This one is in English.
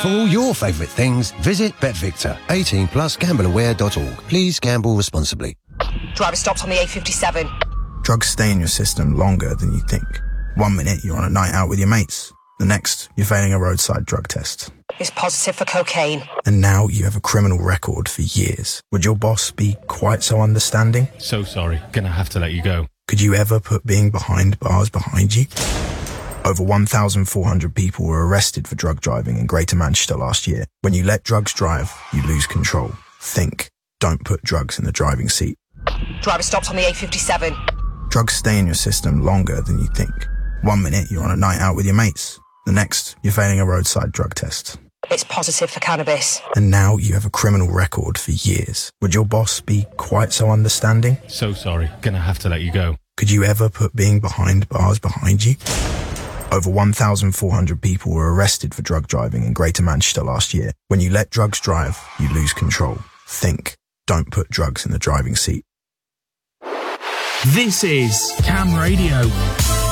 For all your favourite things, visit BetVictor. 18 plus gambleaware.org. Please gamble responsibly. Driver stopped on the A57. Drugs stay in your system longer than you think. 1 minute you're on a night out with your mates. The next, you're failing a roadside drug test. It's positive for cocaine. And now you have a criminal record for years. Would your boss be quite so understanding? So sorry, gonna have to let you go. Could you ever put being behind bars behind you? Over 1,400 people were arrested for drug driving in Greater Manchester last year. When you let drugs drive, you lose control. Think. Don't put drugs in the driving seat. Driver stopped on the A57. Drugs stay in your system longer than you think. 1 minute you're on a night out with your mates. The next, you're failing a roadside drug test. It's positive for cannabis. And now you have a criminal record for years. Would your boss be quite so understanding? So sorry, gonna have to let you go. Could you ever put being behind bars behind you? Over 1,400 people were arrested for drug driving in Greater Manchester last year. When you let drugs drive, you lose control. Think. Don't put drugs in the driving seat. This is Cam Radio.